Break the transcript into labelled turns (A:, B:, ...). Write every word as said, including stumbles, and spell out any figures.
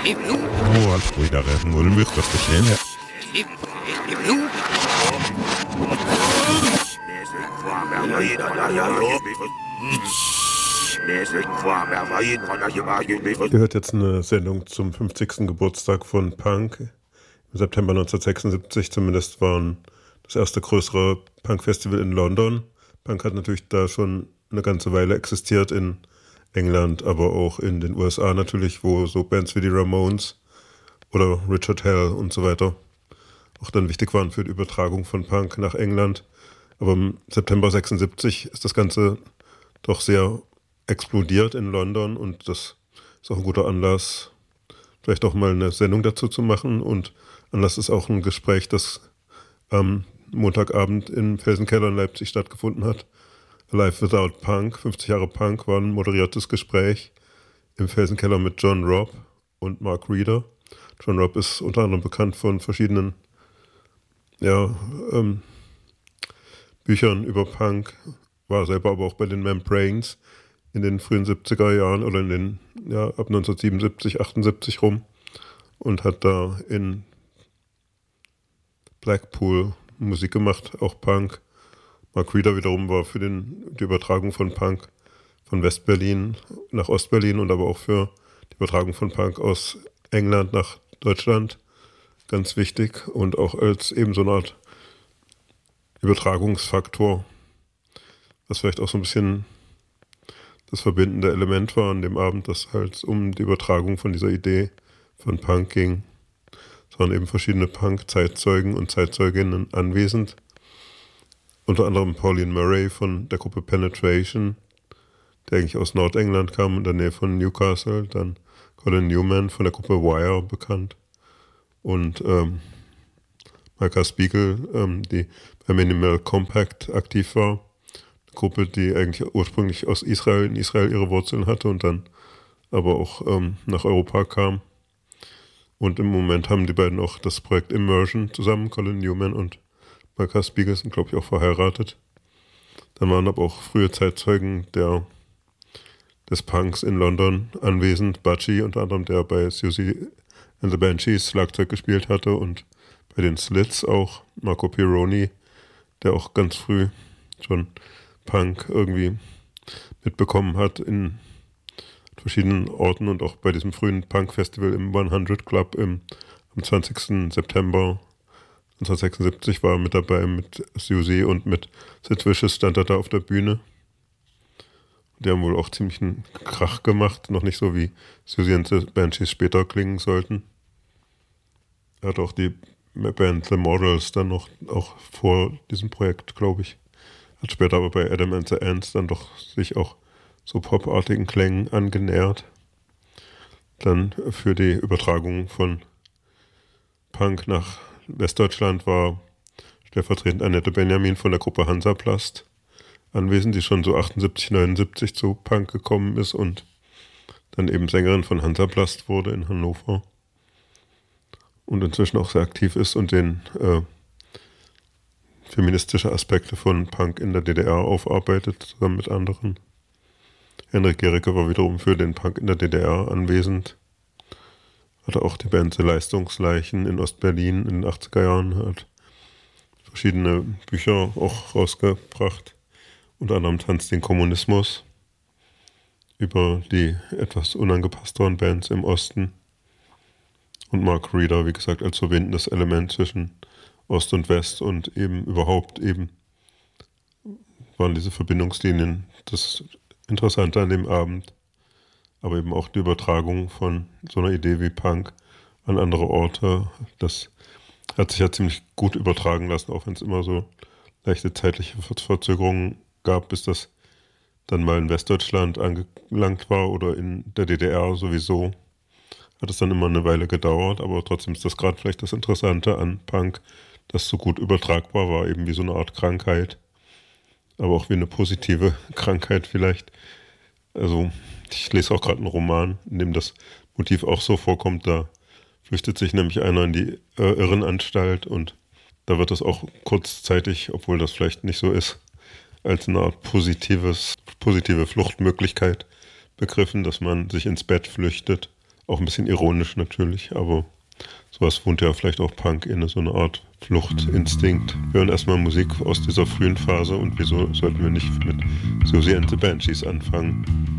A: هو الحويدة والمخ التشنينة Ihr hört jetzt eine Sendung zum fünfzigsten Geburtstag von Punk. Im September neunzehnhundertsechsundsiebzig zumindest war das erste größere Punk-Festival in London. Punk hat natürlich da schon eine ganze Weile existiert in England, aber auch in den U S A natürlich, wo so Bands wie die Ramones oder Richard Hell und so weiter auch dann wichtig waren für die Übertragung von Punk nach England. Aber im September sechsundsiebzig ist das Ganze doch sehr explodiert in London und das ist auch ein guter Anlass, vielleicht auch mal eine Sendung dazu zu machen. Und Anlass ist auch ein Gespräch, das am Montagabend im Felsenkeller in Leipzig stattgefunden hat. Live Without Punk, fünfzig Jahre Punk, war ein moderiertes Gespräch im Felsenkeller mit John Robb und Mark Reeder. John Robb ist unter anderem bekannt von verschiedenen ja, ähm, Büchern über Punk, war selber aber auch bei den Membranes in den frühen siebziger Jahren oder in den, ja, ab neunzehnhundertsiebenundsiebzig, achtundsiebzig rum und hat da in Blackpool Musik gemacht, auch Punk. Mark Reeder wiederum war für den, die Übertragung von Punk von West-Berlin nach Ost-Berlin und aber auch für die Übertragung von Punk aus England nach Deutschland ganz wichtig und auch als eben so eine Art Übertragungsfaktor, was vielleicht auch so ein bisschen das verbindende Element war an dem Abend, dass halt um die Übertragung von dieser Idee von Punk ging. Es waren eben verschiedene Punk-Zeitzeugen und Zeitzeuginnen anwesend. Unter anderem Pauline Murray von der Gruppe Penetration, der eigentlich aus Nordengland kam, in der Nähe von Newcastle. Dann Colin Newman von der Gruppe Wire, bekannt. Und ähm, Micah Spiegel, ähm, die bei Minimal Compact aktiv war. Eine Gruppe, die eigentlich ursprünglich aus Israel, in Israel ihre Wurzeln hatte und dann aber auch ähm, nach Europa kam. Und im Moment haben die beiden auch das Projekt Immersion zusammen, Colin Newman und Micah Spiegel sind, glaube ich, auch verheiratet. Dann waren aber auch frühe Zeitzeugen der, des Punks in London anwesend. Budgie, unter anderem, der bei Siouxsie and the Banshees Schlagzeug gespielt hatte und bei den Slits auch. Marco Pironi, der auch ganz früh schon Punk irgendwie mitbekommen hat in verschiedenen Orten und auch bei diesem frühen Punk-Festival im hundert Club im, am zwanzigsten September neunzehnhundertsechsundsiebzig war er mit dabei, mit Siouxsie und mit Sid Vicious stand er da auf der Bühne. Die haben wohl auch ziemlich einen Krach gemacht, noch nicht so wie Siouxsie and the Banshees später klingen sollten. Er hat auch die Band The Models dann noch auch vor diesem Projekt, glaube ich. Hat später aber bei Adam and the Ants dann doch sich auch so popartigen Klängen angenähert. Dann für die Übertragung von Punk nach Westdeutschland war stellvertretend Annette Benjamin von der Gruppe Hansaplast anwesend, die schon so achtundsiebzig, neunundsiebzig zu Punk gekommen ist und dann eben Sängerin von Hansaplast wurde in Hannover und inzwischen auch sehr aktiv ist und den äh, feministische Aspekte von Punk in der D D R aufarbeitet, zusammen mit anderen. Henrik Gericke war wiederum für den Punk in der D D R anwesend. Hatte auch die Band The Leistungsleichen in Ostberlin in den achtziger Jahren, hat verschiedene Bücher auch rausgebracht, unter anderem Tanz den Kommunismus, über die etwas unangepassteren Bands im Osten. Und Mark Reeder, wie gesagt, als verbindendes Element zwischen Ost und West und eben überhaupt eben waren diese Verbindungslinien das Interessante an dem Abend. Aber eben auch die Übertragung von so einer Idee wie Punk an andere Orte, das hat sich ja ziemlich gut übertragen lassen, auch wenn es immer so leichte zeitliche Verzögerungen gab, bis das dann mal in Westdeutschland angelangt war oder in der D D R sowieso. Hat es dann immer eine Weile gedauert, aber trotzdem ist das gerade vielleicht das Interessante an Punk, das so gut übertragbar war, eben wie so eine Art Krankheit, aber auch wie eine positive Krankheit vielleicht. Also ich lese auch gerade einen Roman, in dem das Motiv auch so vorkommt. Da flüchtet sich nämlich einer in die äh, Irrenanstalt und da wird das auch kurzzeitig, obwohl das vielleicht nicht so ist, als eine Art positives, positive Fluchtmöglichkeit begriffen, dass man sich ins Bett flüchtet, Auch ein bisschen ironisch natürlich, aber sowas wohnt ja vielleicht auch Punk inne, so eine Art Fluchtinstinkt. Wir hören erstmal Musik aus dieser frühen Phase und wieso sollten wir nicht mit Susie and the Banshees anfangen?